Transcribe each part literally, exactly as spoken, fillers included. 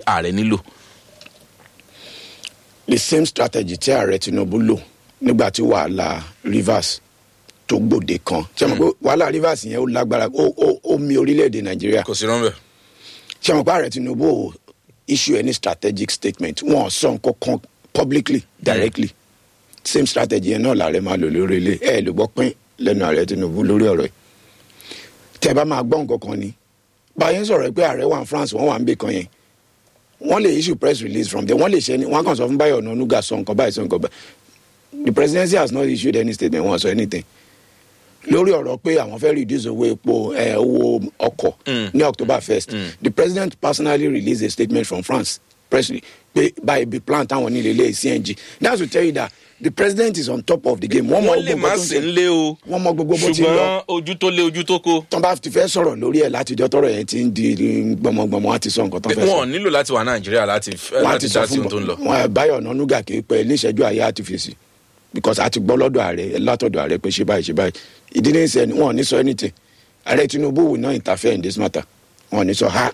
ààrẹ nílò. The same strategy tí ààrẹ Tinubu lò nígbà tí wàhálà Rivers tó gbòde kan ṣé mo pé wàhálà Rivers yẹn ó lágbára ó ó ó mi orílẹ̀-èdè Nàìjíríà kò sí rọ́ńbẹ́. ṣé mo pé ààrẹ Tinubu ò issue any strategic statement wọn sọ nǹkan kan publicly directly mm. same strategy yẹn náà làárẹ̀ máa lò lórí ilé ẹ̀ ló gbọ́ pín lẹ́nu ààrẹ Tinubu lórí ọ̀rọ̀ yìí tẹ́ bá máa gbọ́ nǹkan kan ni báyẹn sọ̀rọ̀ pé ààrẹ wà ní France wọ́n wà ń bè kan yẹn wọ́n lè issue press release from there wọ́n lè ṣe ni wọ́n kàn sọ fún Báyọ̀ Ọ̀nànúgà sọ nǹkan báyìí sọ nǹkan báyìí the presidency has not issued any statement wọ́n sọ anything lórí ọ̀rọ̀ pé àwọn fẹ́ reduce owó epo owó ọkọ̀ ní October first the president personally released a statement from France presley pé by the plan táwọn ní lélẹ̀ C N G that's to tell you that the president is on top of the game. wọ́n lè má sí nlé o wọ́n mọ gbogbo bó ti lọ ṣùgbọ́n ojú tó lé ojú tó kó. tán bá ti fẹ́ sọ̀rọ̀ lórí ẹ̀ látijọ́ tọ́rọ̀ yẹn ti ń di gbọmọgbọmọ àti sọ nǹkan tán fẹ́ sọ. wọn ò nílò láti wà Nàìjíríà láti láti dá sí ohun tó ń lọ. wọn Báyọ̀ Ọ̀nànúgà kì í pẹ́ níṣẹ́jú àyà àti fèsì because a ti gbọ́ lọ́dọ̀ ààrẹ látọ̀dọ̀ ààrẹ pé ṣe báyìí ṣe báyìí ìdí ní sẹ́ni wọn ò ní sọ anything ààrẹ Tinubu will not interfere in this matter wọn ò ní sọ ha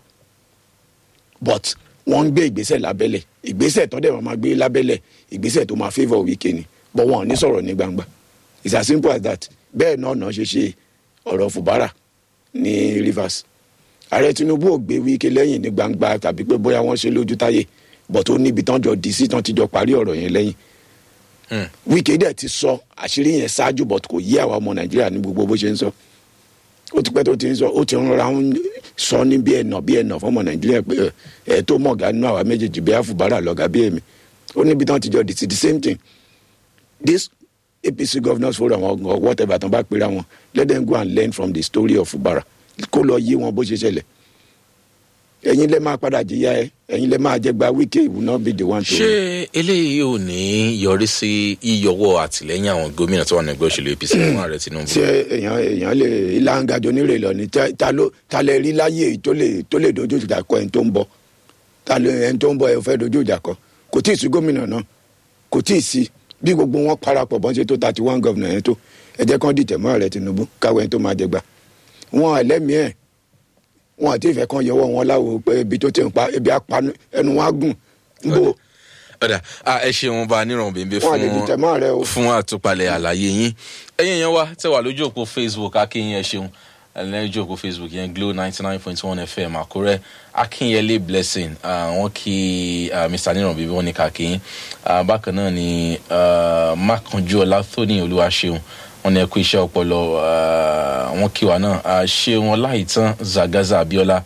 but wọ́n ń gbé ìgbésẹ̀ lábẹ́lẹ̀ ìgbésẹ̀ tó dẹ̀ wọ́n máa gbé lábẹ́lẹ̀ ìgbésẹ̀ tó máa favour Wike ni but wọn ò ní sọ̀rọ̀ ní gbangba it's as simple as that bẹ́ẹ̀ náà náà ṣe ṣe ọ̀rọ̀ Fubara ní Rivers ààrẹ Tinubu ò gbé Wike lẹ́yìn ní gbangba tàbí pé bóyá wọ́n ṣe lójú táyé but ó níbi tán jọ dì sí tán ti jọ parí ọ̀rọ̀ yẹn lẹ́yìn Wike dẹ̀ ti sọ àṣírí yẹn ṣáájú but kò yí àwa ọmọ Nàìjíríà ní gbogbo bó ṣe ń sọ ó ti pẹ́ tó ti ń sọ ó ti ń ra ń sọ ní bí ẹ̀nà bí ẹ̀nà fọmọ Nàìjíríà pé ẹ̀ tó mọ̀ ọ̀gá nínú àwa méjèèjì bí Fubara lọ́gà bí èmi ó níbi tán ti jọ dì sí the same thing this A P C governors forum or whatever tán bá pera wọn let them go and learn from the story of Fubara kó lọ yé wọn bó ṣe ṣẹlẹ̀ ẹ̀yin lẹ máa padà jìyà ẹ ẹ̀yin lẹ máa jẹ gba Wike will not be the one to. ṣé eléyìí ò ní yọrí sí yíyọwọ́ àtìlẹ́yìn àwọn gómìnà tó wà ní ẹgbẹ́ òṣèlú A P C fún ààrẹ Tinubu. ṣé èèyàn èèyàn lè ìlànàgàjọ nírè lọ ni ta ló ta lè rí láyé tó lè tó lè dojú ìjà kọ ẹni tó ń bọ̀ ta lè ẹni tó ń bọ̀ ẹ fẹ́ dojú ìjà kọ kò tí ì sí gómìnà náà kò tí ì sí bí gbogbo wọn parapọ̀ bọ́n ṣe tó thirty one gómìnà yẹn tó ẹ jẹ́ kán dìtẹ̀ mọ́ ààrẹ Tinubu káwé ẹni tó máa jẹ gbà wọn ẹlẹ́mìí ẹ̀ wọn àti ìfẹ́ kan yọwọ́ wọn láwo pé ibi tó ti ń pa ebi apanu ẹnu wọn á gùn ń bò. ọ̀dà ẹ ṣeun bá níràn bèbè fún fún àtúpalẹ̀ àlàyé yín ẹ̀yin yẹn wá tẹ́ wà lójú òpó Facebook akínyìn ẹ ṣeun lójú òpó Facebook yẹn Glo ninety nine point one F M Àkúrẹ́ Akínyẹlé Blessing wọn kí Mr níràn bèbè wọn ní kàkíyìn bákan náà ni Mákànjú Ọlátòní Olúwaṣeun wọn ní ẹkú iṣẹ́ ọpọlọ wọn kí wa náà ṣe wọn láìtàn Zagaza Abiola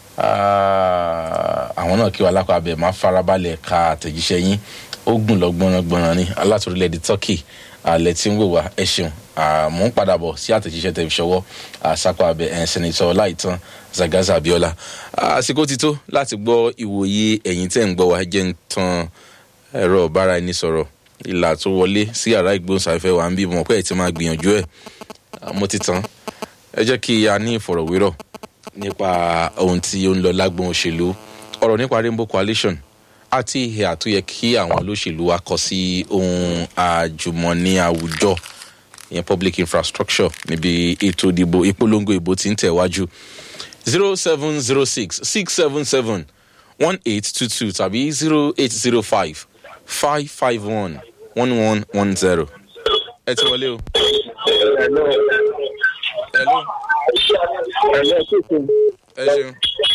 àwọn náà kí wa lápá abẹ máa farabalẹ̀ ka àtẹ̀jíṣẹ́ yín ó gùn lọ gbọ̀nràngbọ̀nràn ní alátòrílẹ̀-èdè Turkey alẹ́ tí ń wò wá ẹ ṣeun mò ń padà bọ̀ sí àtẹ̀jíṣẹ́ tẹ̀ fi ṣọwọ́ sápá abẹ ẹ̀ sẹ́nitọ́ láìtàn Zagaza Abiola àsìkò ti tó láti gbọ́ ìwòye ẹ̀yin tẹ́ ń gbọ́ wa jẹ́ ń tan ẹ̀rọ ọ̀bára ẹni sọ̀rọ̀ ìlà tó wọlé sí yàrá ìgbóhùnsáfẹ́fẹ́ wa ń bí mọ̀ pé ẹ̀ ti máa gbìyànjú ẹ̀ mo ti tán ẹ jẹ́ kí a ní ìfọ̀rọ̀wérọ̀ nípa ohun tí ó ń lọ lágbọn òṣèlú ọ̀rọ̀ nípa Rainbow Coalition àti ìhà tó yẹ kí àwọn olóṣèlú wa kọ sí ohun àjùmọ̀ní àwùjọ ìyẹn public infrastructure níbi ètò ìdìbò ìpolongo ìbò tí ń tẹ̀wájú zero seven zero six six seven seven one eight two two tàbí zero eight zero five five five one one one one zero. ẹ ti wọlé o. Hello. Hello. Hello, ṣeun. ẹ ṣeun.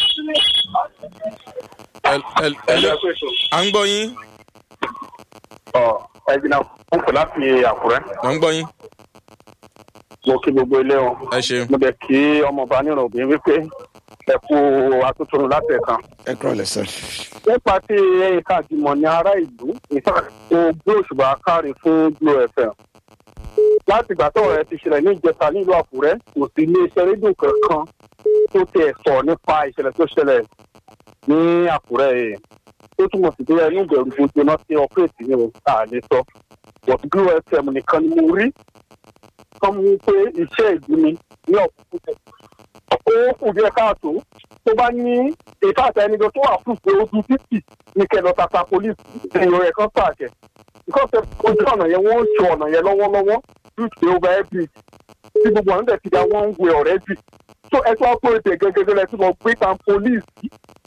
Hello. à ń gbọ́ yín. Ọ̀ ẹ jìnnà fún kò láti Àkúrẹ́. mo ń gbọ́ yín. Mo kí gbogbo ilé o. ẹ ṣeun. Mo dẹ̀ kí ọmọọba níràn obìnrin wípé ẹ kú atótónu láti ẹ̀kan. ẹ kúrò lẹ́sẹ̀. Nípa tí ẹ̀ka àjùmọ̀ ní ará ìlú ìfẹ́ o gbé òṣùbà káre fún Glo F M. Láti ìgbà tó ọ̀rẹ́ ti ṣẹlẹ̀ ní ìjẹta nílùú Àkúrẹ́ kò sí iléeṣẹ́ rédíò kankan tó tẹ̀ sọ nípa ìṣẹ̀lẹ̀ tó ṣẹlẹ̀ ní Àkúrẹ́ yìí. Ó túmọ̀ sí pé ẹnu ìbẹ̀rù gbogbo náà ti ọ̀pẹ́ẹ̀tì ní o àlè sọ. But Glo F M nìkan ni mo rí kán mú pé iṣẹ́ ìlú ni ní ọ̀pọ̀ ó kù díẹ̀ káàtó tó bá ní ètò àtẹnidọ́ tó wà fún pé ojú títì ní kẹlọ tata police èèyàn rẹ̀ kan pàṣẹ. Ìkọ́sẹ̀ ojú ọ̀nà yẹn wọ́n ń ṣe ọ̀nà yẹn lọ́wọ́lọ́wọ́ due over every tí gbogbo àwọn ọ̀nà ti da wọ́n ń wẹ ọ̀rẹ́ bì. So ẹ tó wá pé ètò gẹ́gẹ́ lẹ tí mo gbé tan police